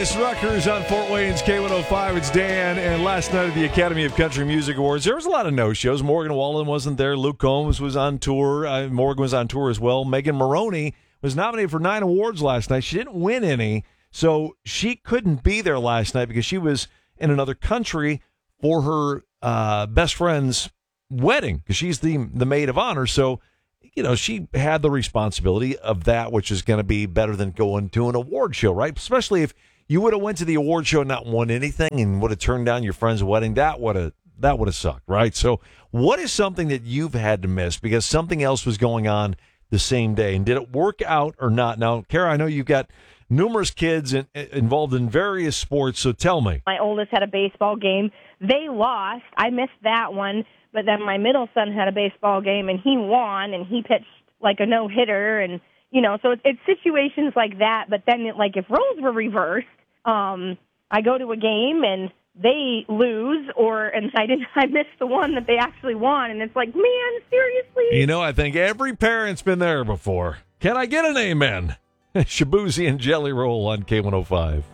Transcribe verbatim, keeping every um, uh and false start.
Darius Ruckers on Fort Wayne's K one oh five. It's Dan. And last night at the Academy of Country Music Awards, there was a lot of no-shows. Morgan Wallen wasn't there. Luke Combs was on tour. Uh, Morgan was on tour as well. Megan Maroney was nominated for nine awards last night. She didn't win any, so she couldn't be there last night because she was in another country for her uh, best friend's wedding because she's the, the maid of honor. So, you know, she had the responsibility of that, which is going to be better than going to an award show, right? Especially if you would have went to the award show and not won anything and would have turned down your friend's wedding. That would have that would have sucked, right? So what is something that you've had to miss because something else was going on the same day? And did it work out or not? Now, Kara, I know you've got numerous kids in, involved in various sports, so tell me. My oldest had a baseball game. They lost. I missed that one. But then my middle son had a baseball game, and he won, and he pitched like a no-hitter. And, you know, so it's, it's situations like that. But then, it, like, if roles were reversed, um, I go to a game, and they lose, or and I didn't, I missed the one that they actually won. And it's like, man, seriously? You know, I think every parent's been there before. Can I get an amen? Shabuzi and Jelly Roll on K one oh five.